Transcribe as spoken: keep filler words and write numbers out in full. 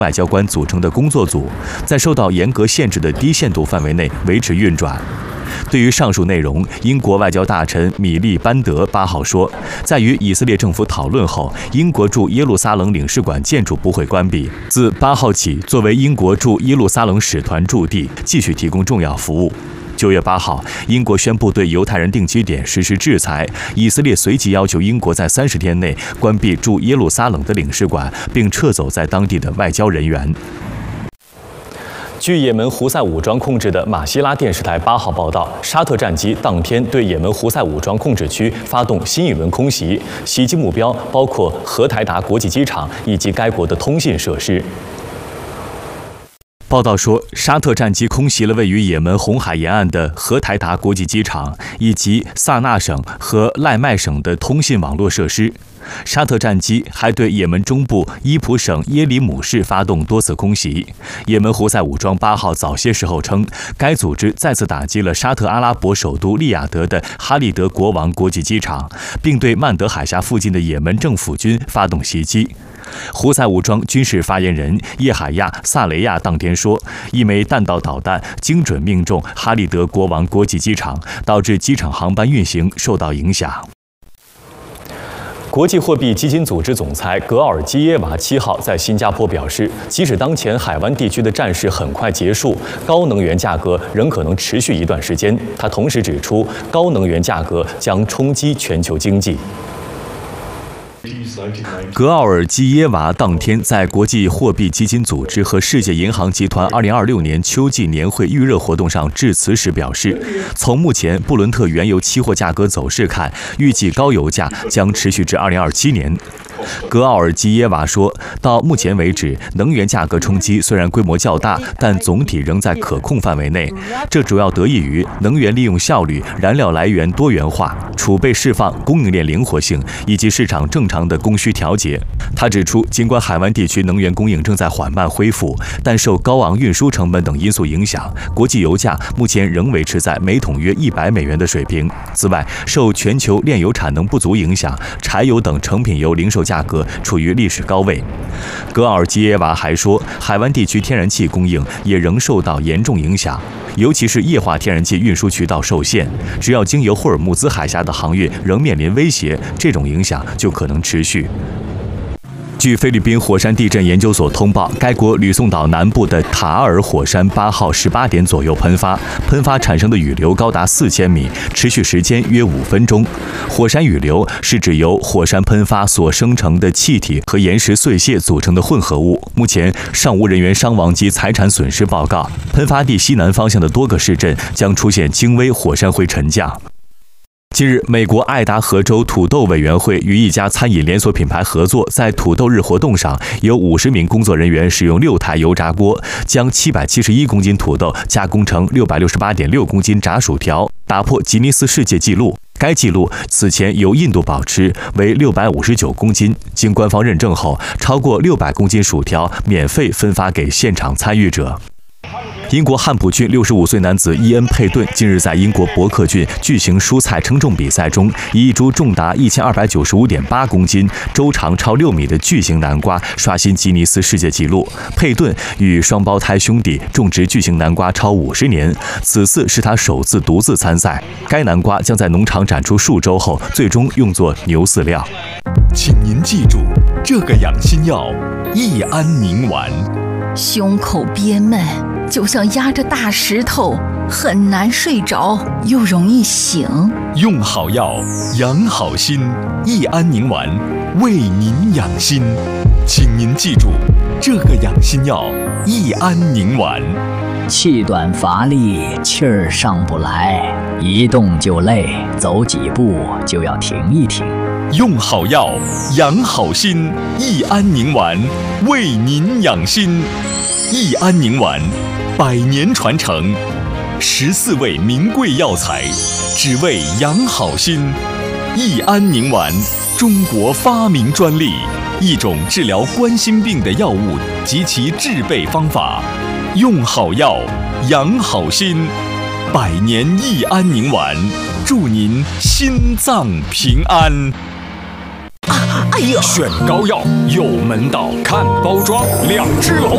外交官组成的工作组，在受到严格限制的低限度范围内维持运转。对于上述内容，英国外交大臣米利班德八号说，在与以色列政府讨论后，英国驻耶路撒冷领事馆建筑不会关闭，自八号起，作为英国驻耶路撒冷使团驻地，继续提供重要服务。九月八号，英国宣布对犹太人定居点实施制裁，以色列随即要求英国在三十天内关闭驻耶路撒冷的领事馆，并撤走在当地的外交人员。据也门胡塞武装控制的马希拉电视台八号报道，沙特战机当天对也门胡塞武装控制区发动新一轮空袭，袭击目标包括荷台达国际机场以及该国的通信设施。报道说，沙特战机空袭了位于也门红海沿岸的荷台达国际机场，以及萨那省和赖麦省的通信网络设施。沙特战机还对也门中部伊普省耶里姆市发动多次空袭。也门胡塞武装八号早些时候称，该组织再次打击了沙特阿拉伯首都利雅得的哈利德国王国际机场，并对曼德海峡附近的也门政府军发动袭击。胡塞武装军事发言人叶海亚·萨雷亚当天说，一枚弹道导弹精准命中哈利德国王国际机场，导致机场航班运行受到影响。国际货币基金组织总裁格奥尔基耶娃七号在新加坡表示，即使当前海湾地区的战事很快结束，高能源价格仍可能持续一段时间。他同时指出，高能源价格将冲击全球经济。格奥尔基耶娃当天在国际货币基金组织和世界银行集团二零二六年秋季年会预热活动上致辞时表示，从目前布伦特原油期货价格走势看，预计高油价将持续至二零二七年。格奥尔基耶娃说，到目前为止，能源价格冲击虽然规模较大，但总体仍在可控范围内。这主要得益于能源利用效率、燃料来源多元化、储备释放、供应链灵活性以及市场正常的供需调节。他指出，尽管海湾地区能源供应正在缓慢恢复，但受高昂运输成本等因素影响，国际油价目前仍维持在每桶约一百美元的水平。此外，受全球炼油产能不足影响，柴油等成品油零售价格处于历史高位。格奥尔基耶娃还说，海湾地区天然气供应也仍受到严重影响，尤其是液化天然气运输渠道受限，只要经由霍尔木兹海峡的航运仍面临威胁，这种影响就可能持续。据菲律宾火山地震研究所通报，该国吕宋岛南部的塔尔火山八号十八点左右喷发，喷发产生的雨流高达四千米，持续时间约五分钟。火山雨流是指由火山喷发所生成的气体和岩石碎屑组成的混合物。目前尚无人员伤亡及财产损失报告。喷发地西南方向的多个市镇将出现轻微火山灰沉降。近日，美国爱达荷州土豆委员会与一家餐饮连锁品牌合作，在土豆日活动上，有五十名工作人员使用六台油炸锅，将七百七十一公斤土豆加工成六百六十八点六公斤炸薯条，打破吉尼斯世界纪录。该纪录此前由印度保持，为六百五十九公斤。经官方认证后，超过六百公斤薯条免费分发给现场参与者。英国汉普郡六十五岁男子伊恩·佩顿近日在英国伯克郡巨型蔬菜称重比赛中，以一株重达一千二百九十五点八公斤、周长超六米的巨型南瓜刷新吉尼斯世界纪录。佩顿与双胞胎兄弟种植巨型南瓜超五十年，此次是他首次独自参赛。该南瓜将在农场展出数周后，最终用作牛饲料。 请您记住，这个养心药益安宁丸。 胸口憋闷，就像压着大石头，很难睡着，又容易醒。 用好药，养好心，益安宁丸为您养心。请您记住，这个养心药益安宁丸。 气短乏力，气儿上不来，一动就累，走几步就要停一停。 用好药，养好心，益安宁丸为您养心。益安宁丸，百年传承，十四味名贵药材，只为养好心。益安宁丸，中国发明专利，一种治疗冠心病的药物及其制备方法。用好药，养好心，百年益安宁丸，祝您心脏平安。 啊，哎呀！ 选膏药有门道，看包装，两只老虎。